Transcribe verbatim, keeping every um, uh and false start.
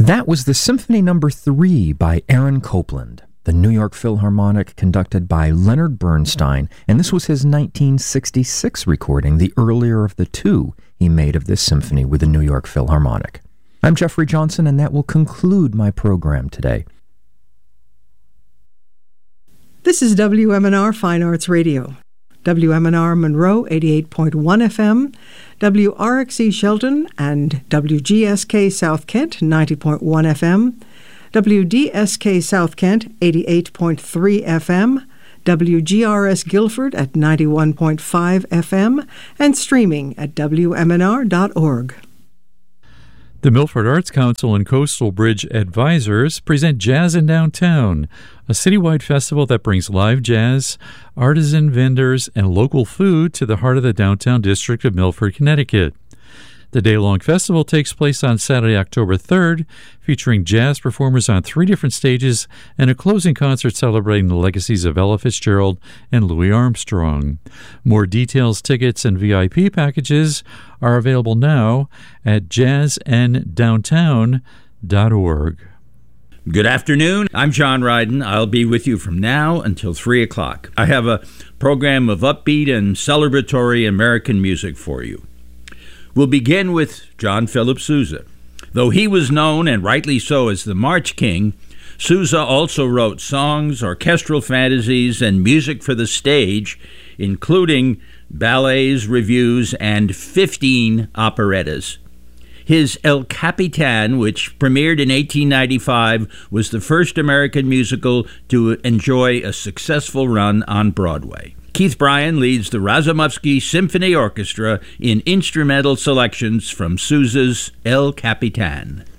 That was the Symphony Number three by Aaron Copland, the New York Philharmonic conducted by Leonard Bernstein, and this was his nineteen sixty-six recording, the earlier of the two he made of this symphony with the New York Philharmonic. I'm Jeffrey Johnson, and that will conclude my program today. This is W M N R Fine Arts Radio. W M N R Monroe eighty-eight point one F M, W R X E Shelton and W G S K South Kent ninety point one F M, W D S K South Kent eighty-eight point three F M, W G R S Guilford at ninety-one point five F M, and streaming at W M N R dot org. The Milford Arts Council and Coastal Bridge Advisors present Jazz in Downtown, a citywide festival that brings live jazz, artisan vendors, and local food to the heart of the downtown district of Milford, Connecticut. The day-long festival takes place on Saturday, October third, featuring jazz performers on three different stages and a closing concert celebrating the legacies of Ella Fitzgerald and Louis Armstrong. More details, tickets, and V I P packages are available now at jazz n downtown dot org. Good afternoon. I'm John Ryden. I'll be with you from now until three o'clock. I have a program of upbeat and celebratory American music for you. We'll begin with John Philip Sousa. Though he was known, and rightly so, as the March King, Sousa also wrote songs, orchestral fantasies, and music for the stage, including ballets, revues, and fifteen operettas. His El Capitan, which premiered in eighteen ninety-five, was the first American musical to enjoy a successful run on Broadway. Keith Bryan leads the Razumovsky Symphony Orchestra in instrumental selections from Sousa's El Capitan.